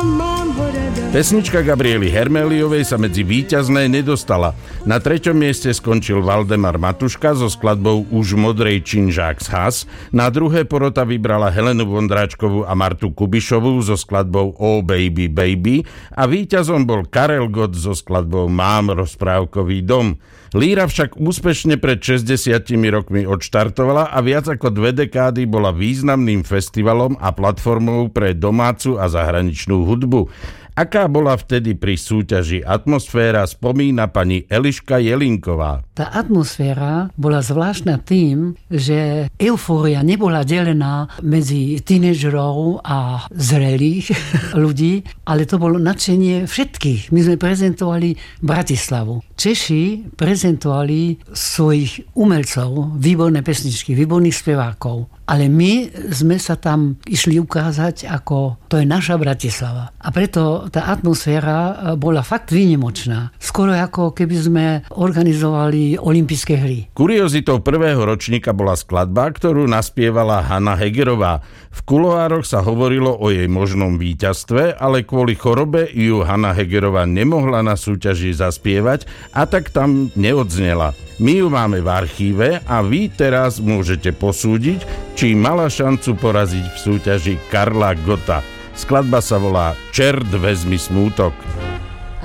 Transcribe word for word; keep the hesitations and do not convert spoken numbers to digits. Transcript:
Pesnička Gabriely Herméliovej sa medzi víťazné nedostala. Na treťom mieste skončil Valdemar Matuška so skladbou Už modrej činžák zhas. Na druhé porota vybrala Helenu Vondráčkovú a Martu Kubišovú so skladbou Oh Baby Baby a víťazom bol Karel Gott so skladbou Mám rozprávkový dom. Líra však úspešne pred šesťdesiatimi rokmi odštartovala a viac ako dve dekády bola významným festivalom a platformou pre domácu a zahraničnú hudbu. Aká bola vtedy pri súťaži atmosféra, spomína pani Eliška Jelinková. Tá atmosféra bola zvláštna tým, že eufória nebola delená medzi tínedžerov a zrelých ľudí, ale to bolo nadšenie všetkých. My sme prezentovali Bratislavu. Češi prezentovali svojich umelcov, výborné pesničky, výborných spevákov. Ale my sme sa tam išli ukázať, ako to je naša Bratislava. A preto tá atmosféra bola fakt výnimočná. Skoro ako keby sme organizovali olympijské hry. Kuriozitou prvého ročníka bola skladba, ktorú naspievala Hanna Hegerová. V kuloároch sa hovorilo o jej možnom víťazstve, ale kvôli chorobe ju Hanna Hegerová nemohla na súťaži zaspievať a tak tam neodznela. My ju máme v archíve a vy teraz môžete posúdiť, či mala šancu poraziť v súťaži Karla Gotta. Skladba sa volá Čert vezmi smútok.